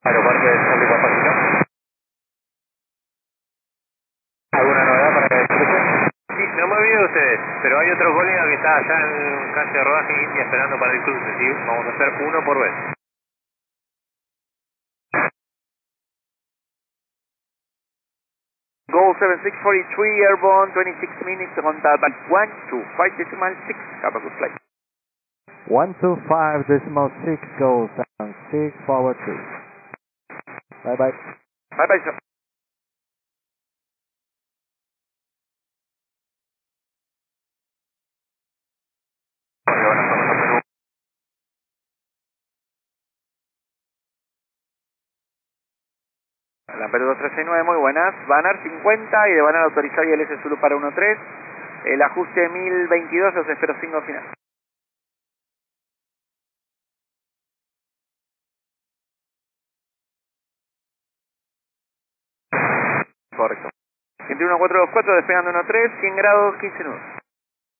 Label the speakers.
Speaker 1: Aeroparque de Charlie Papacito. ¿Alguna novedad para que disfruten? Sí, no me olvido de ustedes, pero hay otro colega que está allá en calle de rodaje India esperando para el cruce, ¿sí? Vamos a hacer uno por vez. Go 7643 airborne, 26 minutes, contact back 125.6. Have a good flight.
Speaker 2: 125.6 goes down, 6 forward 2. Bye bye.
Speaker 1: Bye bye, sir. La Perú 2369, muy buenas. Banar 50 y de Banar autorizado y el S Zulu para 13. El ajuste 1022, los espero 5 final. Correcto. 21424, despegando 13, 100 grados, 15 nudos.